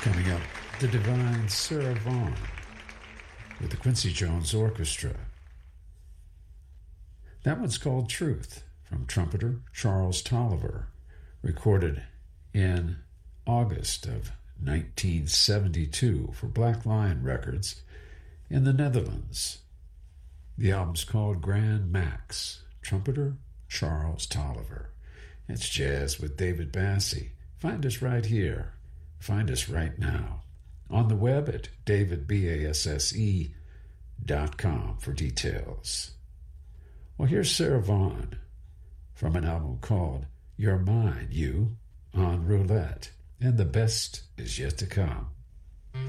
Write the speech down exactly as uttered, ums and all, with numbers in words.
Coming up, the divine Sarah Vaughan with the Quincy Jones Orchestra. That one's called Truth, from trumpeter Charles Tolliver, recorded in August of nineteen seventy-two for Black Lion Records in the Netherlands. The album's called Grand Max, trumpeter Charles Tolliver. It's jazz with David Basse. Find us right here. Find us right now on the web at david basse dot com for details. Well, here's Sarah Vaughan from an album called You're Mine, You, on Roulette, and the best is yet to come.